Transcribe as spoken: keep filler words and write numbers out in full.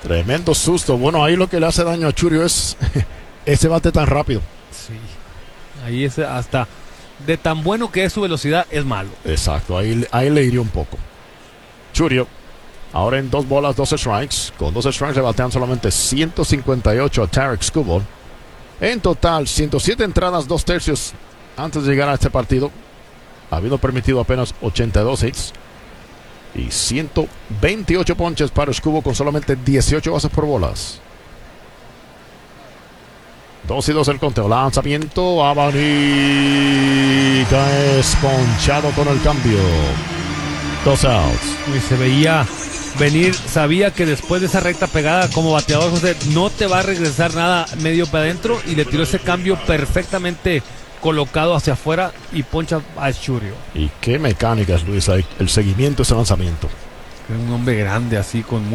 Tremendo susto. Bueno, ahí lo que le hace daño a Chourio es ese bate tan rápido. Sí. Ahí es hasta de tan bueno que es su velocidad, es malo. Exacto, ahí, ahí le hirió un poco. Chourio, ahora en dos bolas, dos strikes. Con dos strikes le batean solamente ciento cincuenta y ocho a Tarik Skubal. En total, ciento siete entradas, dos tercios antes de llegar a este partido, habiendo permitido apenas ochenta y dos hits. Y ciento veintiocho ponches para Skubal con solamente dieciocho bases por bolas. dos y dos el conteo. Lanzamiento. Abanica es ponchado con el cambio. Dos outs. Y se veía venir. Sabía que después de esa recta pegada como bateador, José, no te va a regresar nada medio para adentro. Y le tiró ese cambio perfectamente colocado hacia afuera y poncha a Chourio. Y qué mecánicas, Luis, el seguimiento, ese lanzamiento. Un hombre grande así con